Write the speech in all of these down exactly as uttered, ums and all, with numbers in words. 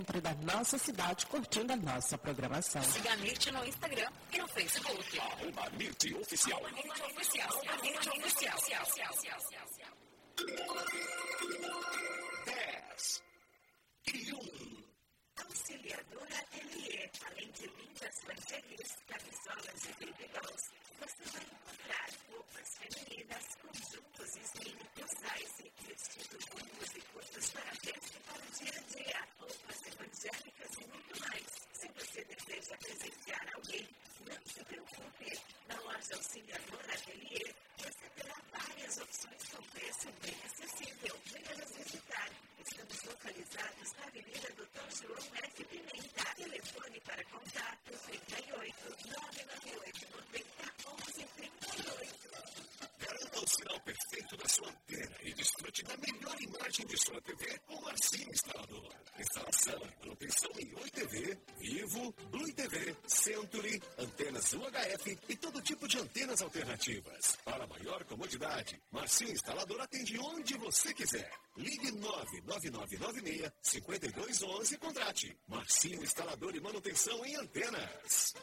Dentro da nossa cidade, curtindo a nossa programação. Siga a NIT no Instagram e no Facebook. Arroba NIT Oficial. NIT Oficial. NIT Oficial. dez e um. Auxiliadora Ateliê, além de lindas lingeries, camisolas e baby dolls, você vai encontrar roupas femininas, conjuntos slim, plus-size, vestidos longos e curtos para festa e para o dia a dia, roupas evangélicas e muito mais. Se você deseja presentear alguém, não se preocupe. Na loja Auxiliadora Ateliê, você terá várias opções com preço bem acessível. Venha nos visitar. Estamos localizados na Avenida doutor João F. Pimenta. Telefone para contato trinta e oito, nove nove oito, noventa, onze, trinta e oito. Garanta o sinal perfeito da sua antena e desfrute da melhor imagem de sua T V com o Marcinho Instalador. Instalação e manutenção em Oi T V, Vivo, Blue T V, Century, antenas U H F e todo tipo de antenas alternativas. Para maior comodidade, Marcinho Instalador atende onde você quiser. Ligue nove nove nove nove seis, cinco dois um um e contrate. Marcinho Instalador e manutenção em antenas.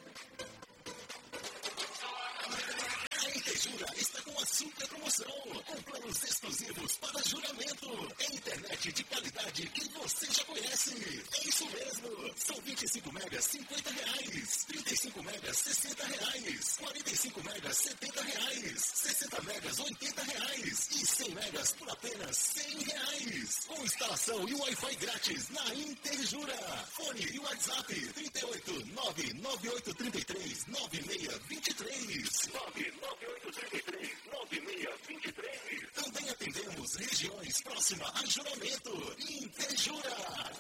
A Intejura está com a super promoção, com planos exclusivos para juramento. É internet de qualidade que você já conhece. É isso mesmo. São vinte e cinco megas, cinquenta reais. trinta e cinco megas, sessenta reais. quarenta e cinco megas, setenta reais. sessenta megas, oitenta reais. E cem megas por apenas cem reais. Com instalação e Wi-Fi grátis na Intejura. Fone e WhatsApp trinta e oito, nove nove oito três três, nove seis dois três. nove nove oito três três, nove seis dois três. Também atendemos regiões próximas a Juramento. Intejura.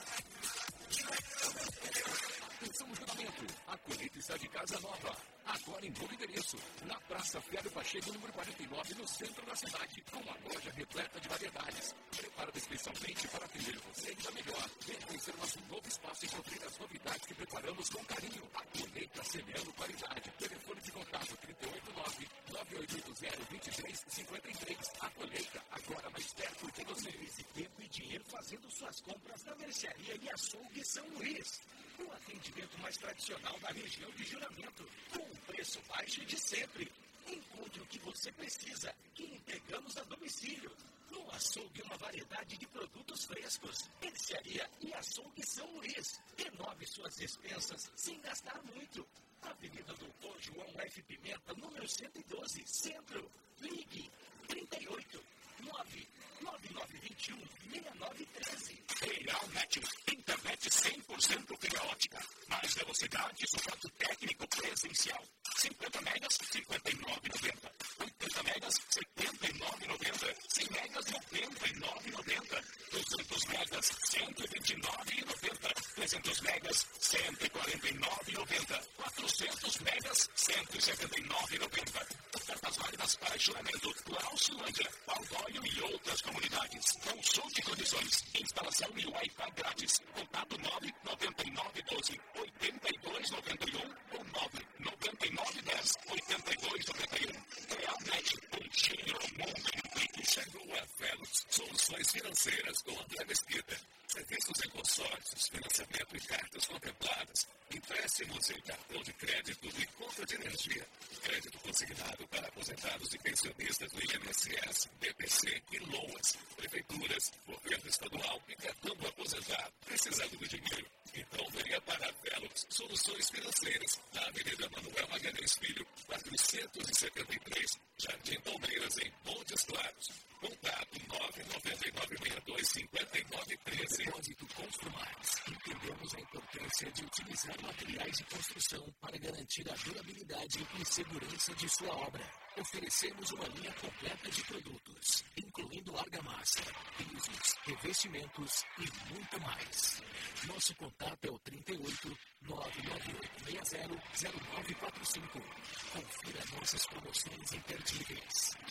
Atenção, Juramento. A colheita está de casa nova. Agora em novo endereço. Na Praça Fiado Pacheco, número quarenta e nove, no centro da cidade. Com uma loja repleta de variedades. Preparada especialmente para atender você ainda melhor. Venha conhecer nosso novo espaço e conferir as novidades que preparamos com carinho. A colheita semeando qualidade. Telefone de contato trinta e oito, nove nove oito oito zero, dois três cinco três. A colheita agora mais perto de você. Esse tempo e dinheiro fazendo suas compras na mercearia e açougue São Luís. O atendimento mais tradicional da região de Juramento, com um preço baixo de sempre. Encontre o que você precisa, que entregamos a domicílio. No açougue, uma variedade de produtos frescos. Mercearia e açougue São Luís. Renove suas despensas sem gastar muito. Avenida doutor João F. Pimenta, número cento e doze, Centro. Ligue trinta e oito, nove nove nove dois um, seis nove um três. Real Net, internet cem por cento fibra ótica. Mais velocidade e suporte técnico presencial. cinquenta megas, cinquenta e nove reais e noventa centavos. oitenta megas, setenta e nove reais e noventa centavos. cem megas, noventa e nove reais e noventa centavos. duzentos megas, cento e vinte e nove reais e noventa centavos. trezentos megas, cento e quarenta e nove reais e noventa centavos. quatrocentos megas, cento e setenta e nove reais e noventa centavos. Ofertas válidas para Juramento, Lausilândia, Valdório e outras comunidades. Consulte condições. Instalação e Wi-Fi grátis. Contato nove nove nove um dois, oito dois nove um ou nove nove nove um zero, oito dois nove um. Realmente, um giro ao mundo inteiro. Chegou a Velos, soluções financeiras com André Mesquita. Serviços em consórcios, financiamento e cartas contempladas. Empréstimos em cartão de crédito e conta de energia. Crédito consignado para aposentados e pensionistas do I N S S, B P C e LOAS. Prefeituras, governo estadual e cartão do aposentado. Precisando de dinheiro? Então venha para Velos Soluções Financeiras, na Avenida Manuel Magalhães Filho, quatrocentos e setenta e três, Jardim Palmeiras, em Montes Claros. Contato nove nove nove seis dois cinco nove um três. Depósito Construmax. Entendemos a importância de utilizar materiais de construção para garantir a durabilidade e segurança de sua obra. Oferecemos uma linha completa de produtos, incluindo argamassa, pisos, revestimentos e muito mais. Nosso contato é o trinta e oito, nove nove oito seis zero, zero nove quatro cinco. Confira nossas promoções imperdíveis.